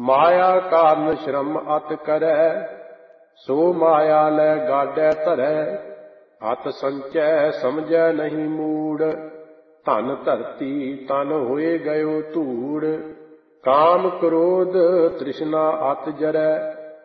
ਮਾਇਆ ਕਾਰਨ ਸ਼ਰਮ ਅਤਿ ਕਰੈ, ਸੋ ਮਾਇਆ ਲੈ ਗਾਡੈ ਧਰੈ। ਅਤਿ ਸੰਚੈ ਸਮਝੈ ਨਹੀਂ ਮੂੜ, ਧਨ ਧਰਤੀ ਤਨ ਹੋਏ ਗਇਓ ਧੂੜ। ਕਾਮ ਕ੍ਰੋਧ ਤ੍ਰਿਸ਼ਨਾ ਅਤਿ ਜਰੈ,